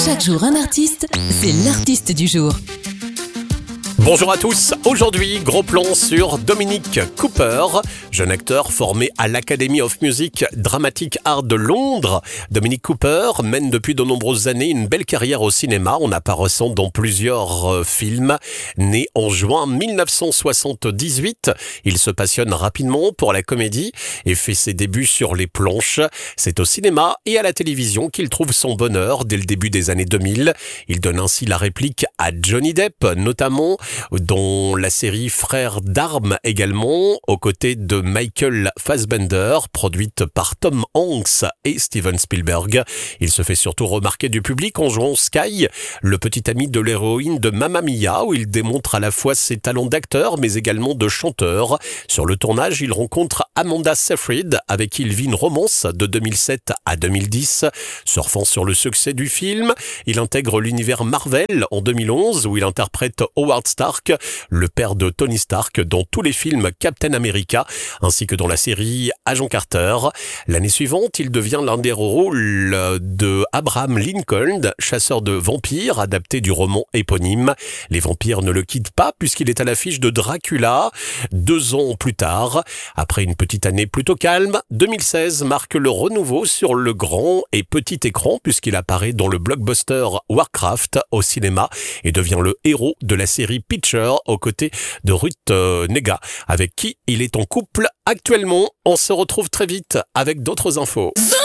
Chaque jour un artiste, c'est l'artiste du jour. Bonjour à tous, aujourd'hui gros plan sur Dominic Cooper, jeune acteur formé à l'Academy of Music Dramatic Art de Londres. Dominic Cooper mène depuis de nombreuses années une belle carrière au cinéma en apparaissant dans plusieurs films. Né en juin 1978, il se passionne rapidement pour la comédie et fait ses débuts sur les planches. C'est au cinéma et à la télévision qu'il trouve son bonheur dès le début des années 2000. Il donne ainsi la réplique à Johnny Depp, notamment dans la série Frères d'armes également, aux côtés de Michael Fassbender, produite par Tom Hanks et Steven Spielberg. Il se fait surtout remarquer du public en jouant Sky, le petit ami de l'héroïne de Mamma Mia, où il démontre à la fois ses talents d'acteur mais également de chanteur. Sur le tournage, il rencontre Amanda Seyfried, avec qui il vit une romance de 2007 à 2010. Surfant sur le succès du film, il intègre l'univers Marvel en 2011, où il interprète Howard Stark, le père de Tony Stark, dans tous les films Captain America, ainsi que dans la série Agent Carter. L'année suivante, il devient l'un des rôles de Abraham Lincoln, chasseur de vampires, adapté du roman éponyme. Les vampires ne le quittent pas puisqu'il est à l'affiche de Dracula 2 ans plus tard. Après une petite année plutôt calme, 2016 marque le renouveau sur le grand et petit écran puisqu'il apparaît dans le blockbuster Warcraft au cinéma et devient le héros de la série Pitcher aux côtés de Ruth Negga, avec qui il est en couple actuellement. On se retrouve très vite avec d'autres infos.